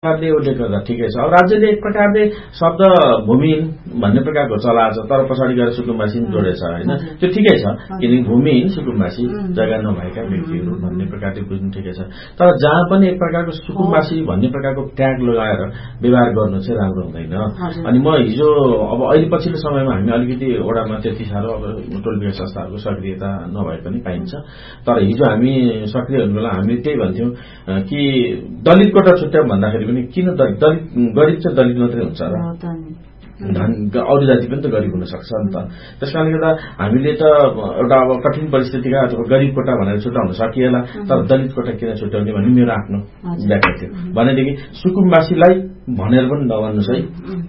सरकारले उसले गर्दा ठिकै छ। अब राज्यले एक प्रकारले शब्द भूमिहीन भन्ने प्रकारको चलाएको छ, तर पछाडि गएर सुकुम्बासी जोडेछ होइन, त्यो ठिकै छ, किनकि भूमिहीन सुकुम्बासी जग्गा नभएका व्यक्तिहरू भन्ने प्रकारले बुझ्नु ठिकै छ। तर जहाँ पनि एक प्रकारको सुकुम्बासी भन्ने प्रकारको ट्याग लगाएर व्यवहार गर्नु चाहिँ राम्रो हुँदैन। अनि म हिजो अब अहिले पछिल्लो समयमा हामी अलिकति वडामा त्यति साह्रो अब टोल विकास संस्थाहरूको सक्रियता नभए पनि पाइन्छ, तर हिजो हामी सक्रिय हुने बेला हामी त्यही भन्थ्यौँ कि दलित कोटा छुट्याउँ भन्दाखेरि पनि किन दलित गरिब चाहिँ दलित मात्रै हुन्छ र, अरू जाति पनि त गरिब हुन सक्छ नि त। त्यस कारणले गर्दा हामीले त एउटा अब कठिन परिस्थितिका गरिब कोटा भनेर छुट्याउन सकिएला, तर दलित कोटा किन छुट्याउने भन्ने मेरो आफ्नो व्याख्या थियो। भनेदेखि सुकुम्बासीलाई भनेर पनि नभन्नुहोस् है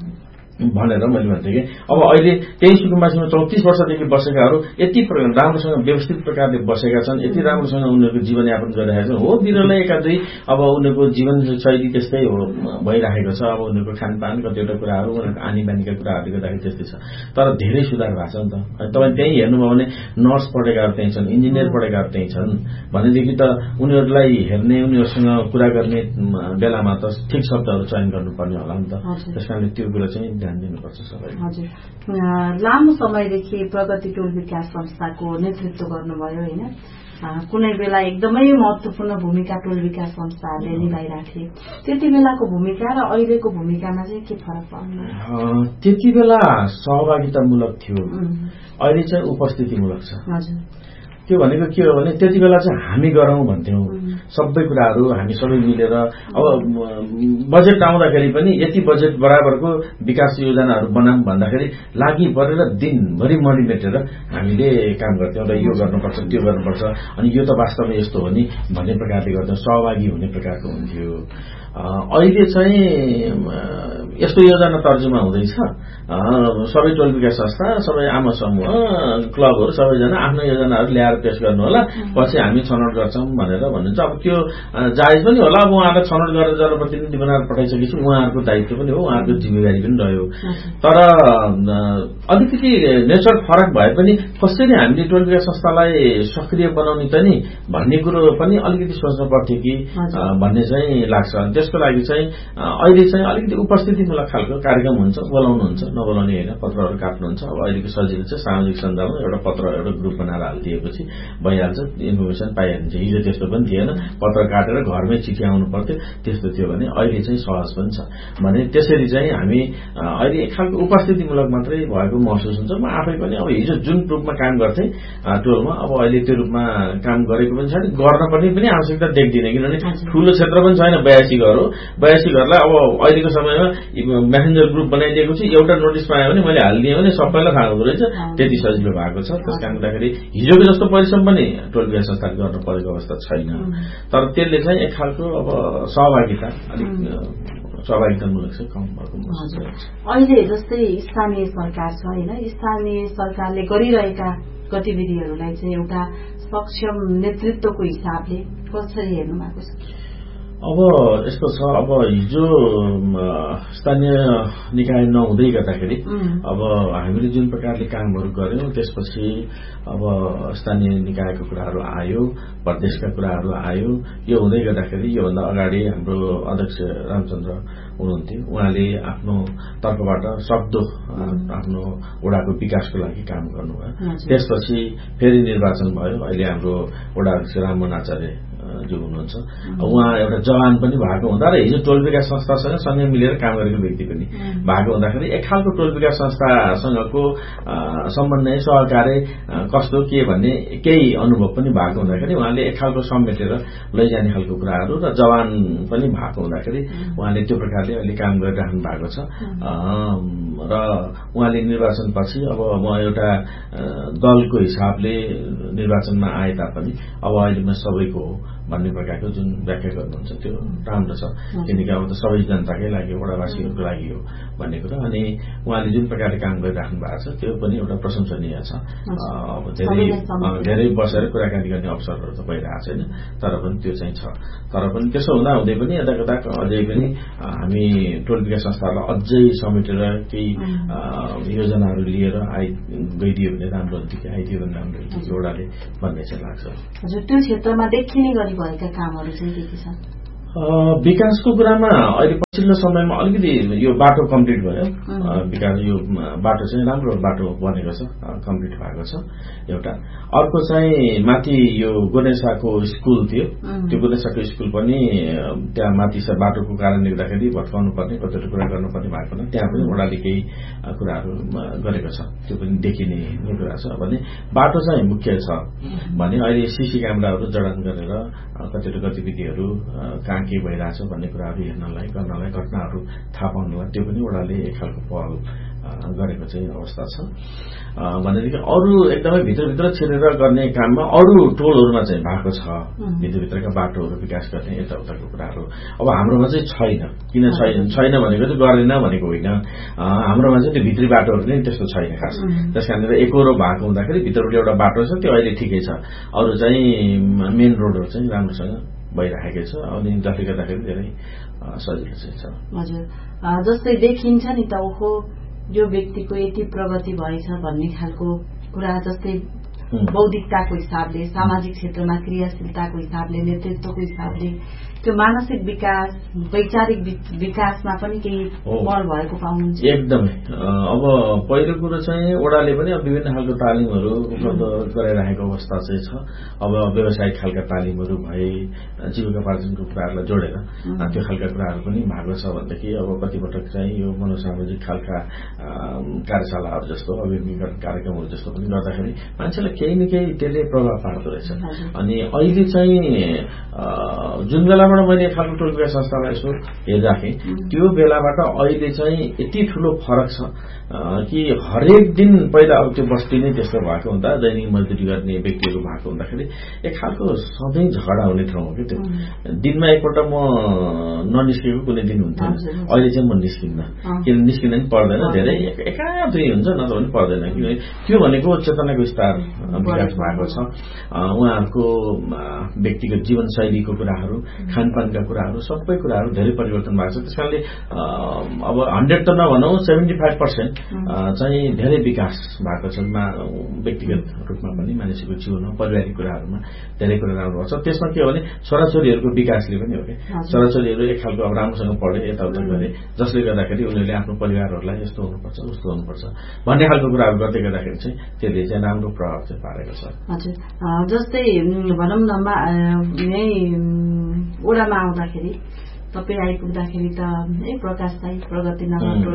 भनेर मैले भन्थेँ कि अब अहिले त्यही सुकुम्बासीमा 34 वर्षदेखि बसेकाहरू यति राम्रोसँग व्यवस्थित प्रकारले बसेका छन्, यति राम्रोसँग उनीहरूको जीवनयापन गरिरहेका छन्। हो बिरलै एका दुई अब उनीहरूको जीवनशैली त्यस्तै हो भइरहेको छ, अब उनीहरूको खानपान कतिवटा कुराहरू उनीहरूको आनी बानीका कुराहरूले गर्दाखेरि त्यस्तै छ, तर धेरै सुधार भएको छ नि त। तपाईँ त्यहीँ हेर्नुभयो भने नर्स पढेकाहरू त्यहीँ छन्, इन्जिनियर पढेकाहरू त्यहीँ छन् भनेदेखि त उनीहरूलाई हेर्ने उनीहरूसँग कुरा गर्ने बेलामा त ठिक शब्दहरू चयन गर्नुपर्ने होला नि त। त्यस कारणले त्यो कुरा चाहिँ ध्यान दिनुपर्छ सबैले। हजुर, लामो समयदेखि प्रगति टोल विकास संस्थाको नेतृत्व गर्नुभयो होइन, कुनै बेला एकदमै महत्वपूर्ण भूमिका टोल विकास संस्थाहरूले निभाइराखे, त्यति बेलाको भूमिका र अहिलेको भूमिकामा चाहिँ के फरक पाउनु? त्यति बेला सहभागितामूलक थियो, अहिले चाहिँ उपस्थितिमूलक छ। हजुर, त्यो भनेको के हो भने त्यति बेला चाहिँ हामी गरौँ भन्थ्यौँ सबै कुराहरू, हामी सबै मिलेर। अब बजेट आउँदाखेरि पनि यति बजेट बराबरको विकास योजनाहरू बनाऊँ भन्दाखेरि लागि परेर दिनभरि मरिमेटेर हामीले काम गर्थ्यौँ र यो गर्नुपर्छ त्यो गर्नुपर्छ, अनि यो त वास्तवमा यस्तो हो नि भन्ने प्रकारले गर्दा सहभागी हुने प्रकारको हुन्थ्यो। अहिले चाहिँ यस्तो योजना तर्जुमा हुँदैछ, सबै टोल विकास संस्था, सबै आमा समूह, क्लबहरू सबैजना आफ्नो योजनाहरू ल्याएर पेश गर्नु होला, पछि हामी छनौट गर्छौँ भनेर भन्नुहुन्छ। अब त्यो जायज पनि होला, अब उहाँलाई छनौट गरेर जनप्रतिनिधि बनाएर पठाइसकेपछि उहाँहरूको दायित्व पनि हो, उहाँहरूको जिम्मेवारी पनि रह्यो। तर अलिकति नेचर फरक भए पनि कसरी हामीले टोल विकास संस्थालाई सक्रिय बनाउने त नि भन्ने कुरो पनि अलिकति सोच्नु पर्थ्यो कि भन्ने चाहिँ लाग्छ। त्यसको लागि चाहिँ अहिले चाहिँ अलिकति उपस्थितिमूलक खालको कार्यक्रम हुन्छ, बोलाउनुहुन्छ नबोलाउने होइन, पत्रहरू काट्नुहुन्छ। अब अहिलेको सजिलो चाहिँ सामाजिक सञ्जालमा एउटा पत्र एउटा ग्रुप बनाएर हालिदिएपछि भइहाल्छ, इन्फर्मेसन पाइहाल्छ। हिजो त्यस्तो पनि थिएन, पत्र काटेर घरमै चिठी आउनु पर्थ्यो, त्यस्तो थियो भने अहिले चाहिँ सहज पनि छ। भने त्यसरी चाहिँ हामी अहिले एक खालको उपस्थितिमूलक मात्रै भएको महसुस हुन्छ। म आफै पनि अब हिजो जुन रूपमा काम गर्थेँ टोलमा, अब अहिले त्यो रूपमा काम गरेको पनि छैन, गर्न पर्ने पनि आवश्यकता देख्दिनँ, किनभने ठुलो क्षेत्र पनि छैन। 82 घर हो, 82 घरलाई अब अहिलेको समयमा मेसेन्जर ग्रुप बनाइदिएको छु, एउटा नोटिस पाएँ भने मैले हालिदिएँ भने सबैलाई थाहा हुँदो रहेछ, त्यति सजिलो भएको छ। त्यस कारणले गर्दाखेरि हिजोको जस्तो परिश्रम पनि टोल विकास संस्थाले गर्नु परेको अवस्था छैन, तर त्यसले चाहिँ एक खालको अब सहभागिता अलिक सहभागितामूलक चाहिँ कम भएको महसुस हुन्छ। अहिले जस्तै स्थानीय सरकार छ होइन, स्थानीय सरकारले गरिरहेका गतिविधिहरूलाई चाहिँ एउटा सक्षम नेतृत्वको हिसाबले कसरी हेर्नु भएको छ? अब यस्तो छ, अब हिजो स्थानीय निकाय नहुँदै गर्दाखेरि अब हामीले जुन प्रकारले कामहरू गर्यौं त्यसपछि अब स्थानीय निकायको कुराहरू आयो, प्रदेशका कुराहरू आयो। यो हुँदै गर्दाखेरि योभन्दा अगाडि हाम्रो अध्यक्ष रामचन्द्र हुनुहुन्थ्यो, उहाँले आफ्नो तर्फबाट सक्दो आफ्नो वडाको विकासको लागि काम गर्नुभयो। त्यसपछि फेरि निर्वाचन भयो, अहिले हाम्रो वडा अध्यक्ष राममोहन आचार्य जो हुनुहुन्छ, उहाँ एउटा जवान पनि भएको हुँदा र हिजो टोल विकास संस्थासँग सँगै मिलेर काम गरेको व्यक्ति पनि भएको हुँदाखेरि एक खालको टोल विकास संस्थासँगको समन्वय सहकार्य कस्तो के भन्ने केही अनुभव पनि भएको हुँदाखेरि उहाँले एक खालको समेटेर लैजाने खालको कुराहरू र जवान पनि भएको हुँदाखेरि उहाँले त्यो प्रकारले अहिले काम गरिराख्नु भएको छ। र उहाँले निर्वाचनपछि अब म एउटा दलको हिसाबले निर्वाचनमा आए तापनि अब अहिले म सबैको हो भन्ने प्रकारको जुन व्याख्या गर्नुहुन्छ त्यो राम्रो छ, किनकि अब त सबै जनताकै लागि वडावासीहरूको लागि हो भन्ने कुरा। अनि उहाँले जुन प्रकारले काम गरिराख्नु भएको छ त्यो पनि एउटा प्रशंसनीय छ। अब धेरै बसेर कुराकानी गर्ने अवसरहरू त भइरहेको छैन, तर पनि त्यो चाहिँ छ। तर पनि त्यसो हुँदा हुँदै पनि यता कता अझै पनि हामी टोल विकास संस्थालाई अझै समेटेर केही योजनाहरू लिएर गइदियो भने राम्रो हुन्थ्यो कि आइदियो भने राम्रो हुन्थ्यो वडाले भन्ने चाहिँ लाग्छ। हजुर, त्यो क्षेत्रमा देखिने गरी भएका कामहरू चाहिँ के के छन्? विकासको कुरामा अहिले पछिल्लो समयमा अलिकति यो बाटो कम्प्लिट भयो विकास यो बाटो चाहिँ राम्रो बाटो बनेको छ कम्प्लिट भएको छ एउटा अर्को चाहिँ माथि यो गोनेसाको स्कुल थियो त्यो गोनेसाको स्कुल पनि त्यहाँ माथि छ बाटोको कारणले गर्दाखेरि भत्काउनु पर्ने कतिवटा कुरा गर्नुपर्ने भएको न त्यहाँ पनि वडाले केही कुराहरू गरेको छ त्यो पनि देखिने कुरा छ भने बाटो चाहिँ मुख्य छ भने अहिले सीसी क्यामेराहरू जडान गरेर कतिवटा गतिविधिहरू कहाँ के भइरहेछ भन्ने कुराहरू हेर्नलाई गर्नलाई घटनाहरू थाहा पाउनलाई त्यो पनि वडाले एक खालको पहल गरेको चाहिँ अवस्था छ भनेदेखि अरू एकदमै भित्रभित्र छिरेर गर्ने काममा अरू टोलहरूमा चाहिँ भएको छ भित्रभित्रका बाटोहरू विकास गर्ने यताउताको कुराहरू अब हाम्रोमा चाहिँ छैन किन छैन भनेको चाहिँ गर्दैन भनेको होइन हाम्रोमा चाहिँ त्यो भित्री बाटोहरू नै त्यस्तो छैन खास त्यस कारणले एकरो भएको हुँदाखेरि भित्रबाट एउटा बाटो छ त्यो अहिले ठिकै छ अरू चाहिँ मेन रोडहरू चाहिँ राम्रोसँग भइरहेकै छ अनि जसले गर्दाखेरि धेरै सजिलो चाहिँ छ हजुर जस्तै देखिन्छ नि त ओहो यो व्यक्तिको यति प्रगति भएछ भन्ने खालको कुरा जस्तै बौद्धिकताको हिसाबले सामाजिक क्षेत्रमा क्रियाशीलताको हिसाबले नेतृत्वको हिसाबले त्यो मानसिक विकास वैचारिक विकासमा पनि केही बल भएको पाउनुहुन्छ एकदमै अब पहिलो कुरो चाहिँ वडाले पनि विभिन्न खालको तालिमहरू उपलब्ध गराइरहेको अवस्था चाहिँ छ अब व्यावसायिक खालका तालिमहरू भए जीविकोपार्जनको कुराहरूलाई जोडेर त्यो खालका कुराहरू पनि भएको छ भनेदेखि अब कतिपटक चाहिँ यो मनोसामाजिक खालका कार्यशालाहरू जस्तो अभिमुखीकरण कार्यक्रमहरू जस्तो पनि गर्दाखेरि मान्छेलाई केही न केही त्यसले प्रभाव पार्दो रहेछ अनि अहिले चाहिँ जुन बेलाबाट मैले एक खालको टोल विकास संस्थालाई यसो हेरिराखेँ त्यो बेलाबाट अहिले चाहिँ यति ठूलो फरक छ कि हरेक दिन पहिला अब त्यो बस्ती नै त्यस्तो भएको हुँदा दैनिक मजदुरी गर्ने व्यक्तिहरू भएको हुँदाखेरि एक खालको सधैँ झगडा हुने ठाउँ हो कि त्यो दिनमा एकपल्ट म ननिस्केको कुनै दिन हुन्थ्यो अहिले चाहिँ म निस्किन्न किन निस्किन पनि पर्दैन धेरै एकान्तै हुन्छ नत्र पनि पर्दैन किनभने त्यो भनेको चेतनाको स्तर विकास भएको छ उहाँहरूको व्यक्तिगत जीवनशैलीको कुराहरू खानपानका कुराहरू सबै कुराहरू धेरै परिवर्तन भएको छ त्यसकारणले अब 100 त नभनौं 75% चाहिँ धेरै विकास भएको छ व्यक्तिगत रूपमा पनि मानिसको जीवनमा पारिवारिक कुराहरूमा धेरै कुरा राम्रो भएको छ त्यसमा के हो भने छोराछोरीहरूको विकासले पनि हो कि छोराछोरीहरू एक खालको अब राम्रोसँग पढे यताउता गरे जसले गर्दाखेरि उनीहरूले आफ्नो परिवारहरूलाई यस्तो हुनुपर्छ उस्तो हुनुपर्छ भन्ने खालको कुराहरू गर्दै गर्दाखेरि चाहिँ त्यसले चाहिँ राम्रो प्रभाव चाहिँ पारेको छ हजुर जस्तै भनौँ न यही ओडामा आउँदाखेरि तपाईँ आइपुग्दाखेरि त प्रकाश साई प्रगति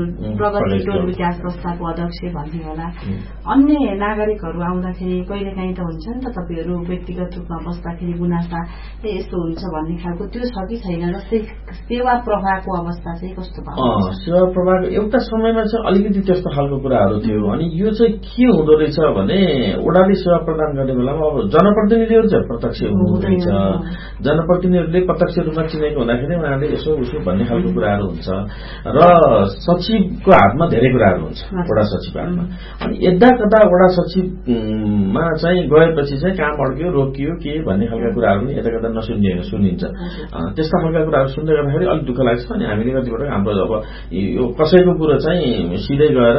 टोल विकास संस्थाको अध्यक्ष भन्ने होला अन्य नागरिकहरू आउँदाखेरि कहिलेकाहीँ त हुन्छ नि त तपाईँहरू व्यक्तिगत रूपमा बस्दाखेरि गुनासा यस्तो हुन्छ भन्ने खालको त्यो छ कि छैन जस्तै सेवा प्रवाहको अवस्था चाहिँ कस्तो भयो सेवा प्रवाहको एउटा समयमा चाहिँ अलिकति त्यस्तो खालको कुराहरू थियो अनि यो चाहिँ के हुँदो रहेछ भने ओडाले सेवा प्रदान गर्ने बेलामा अब जनप्रतिनिधिहरू चाहिँ प्रत्यक्ष हुँदैछ जनप्रतिनिधिहरूले प्रत्यक्ष रूपमा चिनेको हुँदाखेरि उहाँले यसो उसो भन्ने खालको कुराहरू हुन्छ र सचिवको हातमा धेरै कुराहरू हुन्छ वडा सचिवको हातमा अनि यद्दा कदा वडा सचिवमा चाहिँ गएपछि चाहिँ काम अड्क्यो रोकियो के भन्ने खालका कुराहरू पनि यता कता सुनिन्छ त्यस्ता खालका कुराहरू सुन्दै गर्दाखेरि अलिक दुःख लाग्छ अनि हामीले कतिपटक हाम्रो अब यो कसैको कुरो चाहिँ सिधै गएर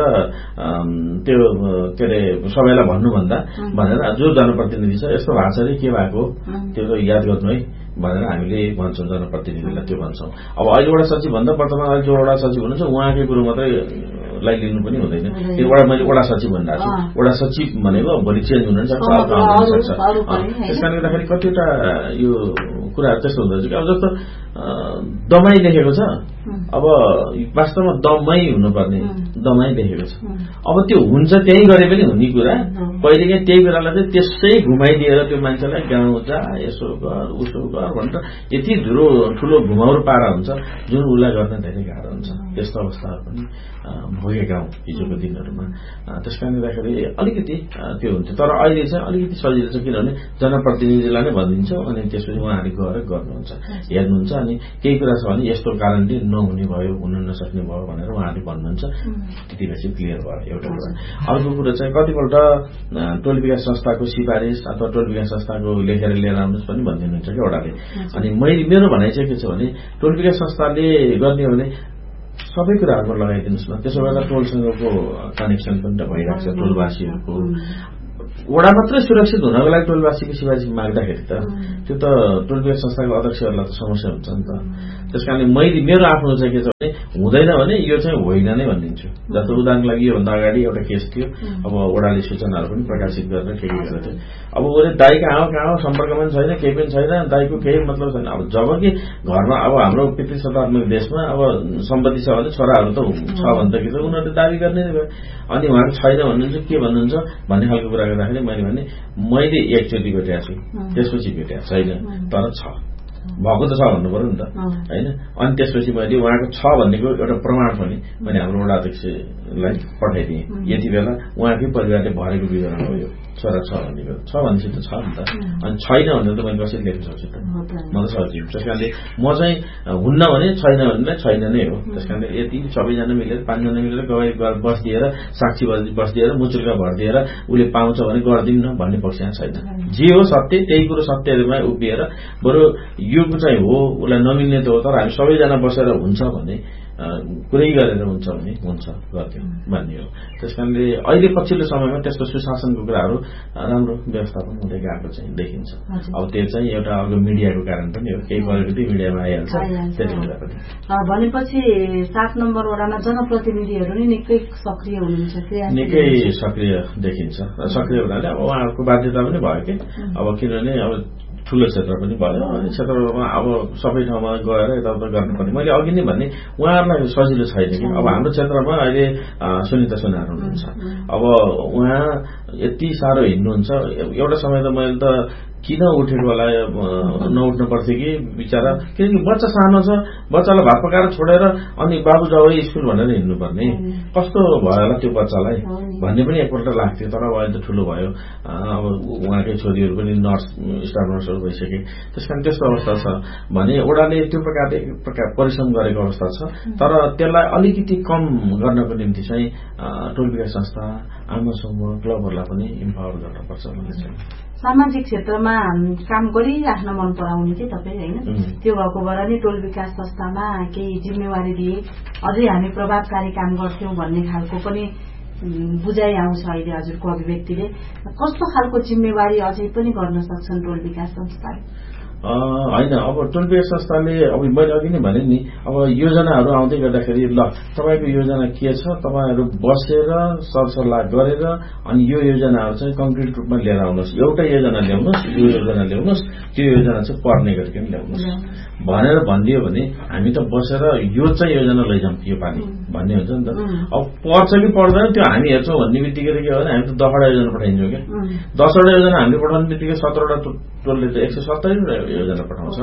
त्यो के अरे सबैलाई भन्नुभन्दा भनेर जो जनप्रतिनिधि छ यस्तो भएको छ अरे के भएको त्यो याद गर्नु है भनेर हामीले भन्छौँ जनप्रतिनिधिलाई त्यो भन्छौँ अब अहिले वडा सचिव भन्दा वर्तमान अहिले जो वडा सचिव हुनुहुन्छ उहाँकै कुरो मात्रै लाई लिनु पनि हुँदैन यो मैले वडा सचिव भनिरहेको छु वडा सचिव भनेको भोलि चेन्ज हुन सक्छ त्यस कारणले गर्दाखेरि कतिवटा यो कुराहरू त्यस्तो हुँदो रहेछ कि अब जस्तो दमाई लेखेको छ अब वास्तवमा दमै हुनुपर्ने दमाई लेखेको छ अब त्यो हुन्छ त्यही गरे पनि हुने कुरा कहिलेकाहीँ त्यही कुरालाई चाहिँ त्यसै घुमाइदिएर त्यो मान्छेलाई गाउँ जा यसो गर उसो गर भनेर यति ठुलो घुमाउरो पारा हुन्छ जुन उसलाई गर्न धेरै गाह्रो हुन्छ त्यस्तो अवस्थाहरू पनि भोगेका हौँ हिजोको दिनहरूमा त्यस कारणले गर्दाखेरि अलिकति त्यो हुन्थ्यो तर अहिले चाहिँ अलिकति सजिलो छ किनभने जनप्रतिनिधिलाई नै भनिदिन्छ अनि त्यसपछि उहाँहरूले गएर गर्नुहुन्छ हेर्नुहुन्छ अनि केही कुरा छ भने यस्तो कारणले नहुने भयो हुन नसक्ने भयो भनेर उहाँहरूले भन्नुहुन्छ त्यतिपछि क्लियर भयो एउटा कुरा अर्को कुरो चाहिँ कतिपल्ट टोल विकास संस्थाको सिफारिस अथवा टोल विकास संस्थाको लेखेर लिएर आउनुहोस् पनि भनिदिनुहुन्छ कि वडाले अनि मेरो भनाइ चाहिँ के छ भने टोल विकास संस्थाले गर्ने हो भने सबै कुराहरूमा लगाइदिनुहोस् न त्यसो बेला टोलसँगको कनेक्सन पनि त भइरहेको छ टोलवासीहरूको वडा मात्रै सुरक्षित हुनको लागि टोलवासीको सिफारिस माग्दाखेरि त त्यो त टोल विकास संस्थाको अध्यक्षहरूलाई त समस्या हुन्छ नि त। त्यसकारणले मैले मेरो आफ्नो चाहिँ के छ भने हुँदैन भने यो चाहिँ होइन नै भनिदिन्छु। जस्तो उदाहरणको लागि योभन्दा अगाडि एउटा केस थियो, अब वडाले सूचनाहरू पनि प्रकाशित गरेर के गरेको थियो। अब उसले दाइ कहाँ सम्पर्कमा पनि छैन, केही पनि छैन, दाइको केही मतलब छैन। अब जबकि घरमा अब हाम्रो पितृसत्तात्मक देशमा अब सम्पत्ति छ भने छोराहरू त छ भने त के छ उनीहरूले दाबी गर्ने नै भयो। अनि उहाँको छैन भन्नुहुन्छ, के भन्नुहुन्छ भन्ने खालको कुरा गर्दाखेरि मैले एकचोटि भेटेको छु, त्यसपछि भेटेको छैन, तर छ भएको त छ भन्नु पर्यो नि त होइन। अनि त्यसपछि मैले उहाँको छ भन्नेको एउटा प्रमाण पनि मैले हाम्रो वडा अध्यक्षलाई पठाइदिएँ। यति बेला उहाँकै परिवारले भरेको विवरण हो यो, छोरा छ भनेको छ भनेपछि त छ नि त। अनि छैन भनेर त मैले कसरी लेख्न सक्छु त, म त सक्छु। त्यस कारणले म चाहिँ हुन्न भने छैन भने छैन नै हो। त्यस कारणले यति सबैजना मिलेर 5 जना मिलेर गवाई बसिदिएर साक्षी बसिदिएर मुचुर्का भरिदिएर उसले पाउँछ भने गरिदिउँ न भन्ने पक्षमा छैन। जे हो सत्य त्यही कुरो सत्यमा उभिएर बरु यो चाहिँ हो उसलाई नमिल्ने त हो, तर हामी सबैजना बसेर हुन्छ भने कुरै गरेर हुन्छ भने हुन्छ गर्थ्यौँ भन्ने हो। त्यस कारणले अहिले पछिल्लो समयमा त्यस्तो सुशासनको कुराहरू राम्रो व्यवस्थापन हुँदै गएको चाहिँ देखिन्छ। अब त्यो चाहिँ एउटा अब मिडियाको कारण पनि हो, केही प्रगति मिडियामा आइहाल्छ त्यति बेला पनि। भनेपछि 7 नम्बर वडामा जनप्रतिनिधिहरू नै निकै सक्रिय हुनुहुन्छ, निकै सक्रिय देखिन्छ। सक्रिय हुनाले अब उहाँहरूको बाध्यता पनि भयो कि अब किनभने अब ठुलो क्षेत्र पनि भयो, अनि क्षेत्रमा अब सबै ठाउँमा गएर यताउता गर्नुपर्ने। मैले अघि नै भने उहाँहरूलाई सजिलो छैन कि। अब हाम्रो क्षेत्रमा अहिले सुनिता सुनार हुनुहुन्छ, अब उहाँ यति साह्रो हिँड्नुहुन्छ। एउटा समय त मैले त किन उठेको होला नउठ्नु पर्थ्यो कि बिचरा, किनकि बच्चा सानो छ, बच्चालाई भात पकाएर छोडेर अनि बाबु जाऊ स्कुल भनेर हिँड्नुपर्ने, कस्तो भयो होला त्यो बच्चालाई भन्ने पनि एकपल्ट लाग्थ्यो। तर अब अहिले त ठुलो भयो, अब उहाँकै छोरीहरू पनि नर्स स्टाफ नर्सहरू भइसके। त्यस कारण त्यस्तो अवस्था छ भने वडाले त्यो प्रकारले परिश्रम गरेको अवस्था छ। तर त्यसलाई अलिकति कम गर्नको निम्ति चाहिँ टोल विकास संस्था, आमा समूह, क्लबहरूलाई पनि इम्पावर गर्नुपर्छ भन्ने चाहिँ। सामाजिक क्षेत्रमा काम गरिराख्न मन पराउने कि तपाईँ होइन, त्यो भएको भएर नि टोल विकास संस्थामा केही जिम्मेवारी दिए अझै हामी प्रभावकारी काम गर्थ्यौं भन्ने खालको पनि बुझाइ आउँछ अहिले हजुरको अभिव्यक्तिले। कस्तो खालको जिम्मेवारी अझै पनि गर्न सक्छन् टोल विकास संस्थाले? होइन, अब टोल विकास संस्थाले अब मैले अघि नै भने नि, अब योजनाहरू आउँदै गर्दाखेरि ल तपाईँको योजना के छ, तपाईँहरू बसेर सरसल्लाह गरेर अनि यो योजनाहरू चाहिँ कङ्क्रिट रूपमा लिएर आउनुहोस्, एउटा योजना ल्याउनुहोस्, यो योजना ल्याउनुहोस्, त्यो योजना चाहिँ पर्ने गरिकन ल्याउनुहोस् भनेर भनिदियो भने हामी त बसेर यो चाहिँ योजना लैजाउँ यो पालि भन्ने हुन्छ नि त। अब पर्छ कि पर्दैन त्यो हामी हेर्छौँ भन्ने बित्तिकै के हो भने हामी त 10वटा योजना पठाइन्छौँ क्या। 10वटा योजना हामीले पठाउने बित्तिकै 17वटा टोलले त 170 योजना पठाउँछ।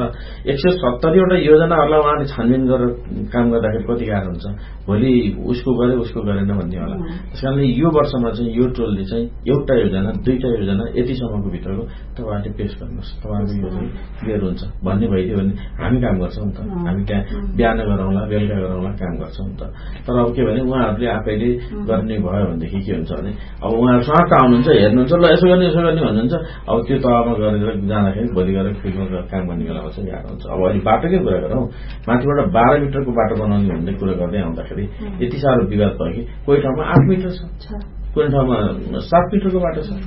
170वटा योजनाहरूलाई उहाँले छानबिन गरेर काम गर्दाखेरि कति गाह्रो हुन्छ, भोलि उसको गरे उसको गरेन भन्ने होला। त्यस कारणले यो वर्षमा चाहिँ यो टोलले चाहिँ एउटा योजना 2टा योजना यतिसम्मको भित्रको तपाईँहरूले पेश गर्नुहोस्, तपाईँहरूको यो चाहिँ क्लियर हुन्छ भन्ने भइदियो भने हामी काम गर्छौँ नि त। हामी त्यहाँ बिहान गरौँला बेलुका गरौँला काम गर्छौँ नि त। तर अब के भने उहाँहरूले आफैले गर्ने भयो भनेदेखि के हुन्छ भने अब उहाँहरू स्वार्थ आउनुहुन्छ, हेर्नुहुन्छ ल यसो गर्ने भन्नुहुन्छ। अब त्यो तहमा गरेर जाँदाखेरि भोलि गएर फिल्डमा काम गर्ने बेलामा चाहिँ गाह्रो हुन्छ। अब अहिले बाटोकै कुरा गरौँ, माथिबाट 12 मिटरको बाटो बनाउने भन्ने कुरा गर्दै आउँदाखेरि यति साह्रो विवाद भयो कि कोही ठाउँमा 8 मिटर छ, कुनै ठाउँमा 7 मिटरको बाटो छ।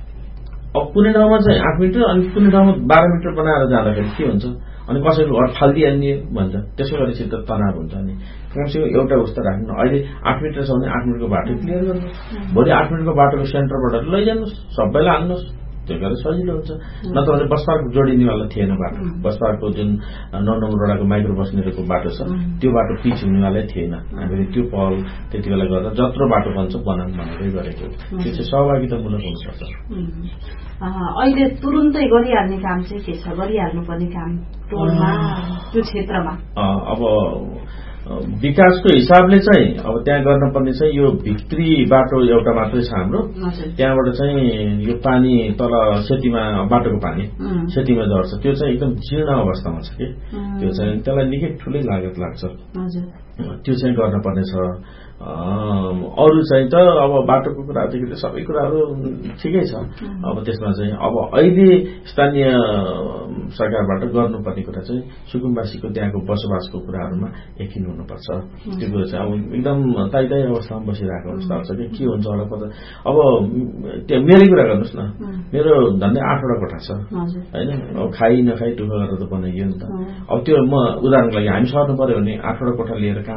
अब कुनै ठाउँमा चाहिँ 8 मिटर अनि कुनै ठाउँमा 12 मिटर बनाएर जाँदाखेरि के हुन्छ अनि कसैको घर फालिदिए भन्छ, त्यसो गरेपछि त तनाव हुन्छ। अनि कमसेकम एउटा उस्तो राख्नु, अहिले 8 मिटर छ भने 8 मिटरको बाटो क्लियर गर्नुहोस्, भोलि 8 मिटरको बाटोको सेन्टरबाट लैजानुहोस्, सबैलाई हाल्नुहोस्, त्यो गरेर सजिलो हुन्छ। नत्र भने बस पार्क जोडिनेवाला थिएन बाटो, बस पार्कको जुन 9 नम्बर वडाको माइक्रो बस्नेहरूको बाटो छ त्यो बाटो पिच हुनेवालै थिएन। हामीले त्यो पहल त्यति बेला गर्दा जत्रो बाटो बन्छ बनाउँ भनेरै गरेको, त्यो चाहिँ सहभागितामूलक हुनुपर्छ। अहिले तुरुन्तै गरिहाल्ने काम चाहिँ के छ, गरिहाल्नुपर्ने काम टोलमा त्यो क्षेत्रमा? अब विकासको हिसाबले चाहिँ अब त्यहाँ गर्नुपर्ने चाहिँ यो भित्री बाटो एउटा मात्रै छ हाम्रो, त्यहाँबाट चाहिँ यो पानी तल सेतीमा बाटोको पानी सेतीमा झर्छ, त्यो चाहिँ एकदम जीर्ण अवस्थामा छ कि त्यो चाहिँ त्यसलाई निकै ठुलै लागत लाग्छ, त्यो चाहिँ गर्नुपर्ने छ। अरू चाहिँ त अब बाटोको कुरादेखि त सबै कुराहरू ठिकै छ। अब त्यसमा चाहिँ अब अहिले स्थानीय सरकारबाट गर्नुपर्ने कुरा चाहिँ सुकुम्बासीको त्यहाँको बसोबासको कुराहरूमा यकिन हुन गर्नुपर्छ। त्यो कुरो चाहिँ अब एकदम ताई अवस्थामा बसिरहेको अवस्था छ कि के हुन्छ होला पत्ता। अब त्यो मेरै कुरा गर्नुहोस् न, मेरो झन्डै 8वटा कोठा छ होइन। अब खाइ नखाइ टुक्का गरेर त बनाइयो नि त। अब त्यो म उदाहरणको लागि हामी सर्नु पर्यो भने 8वटा कोठा लिएर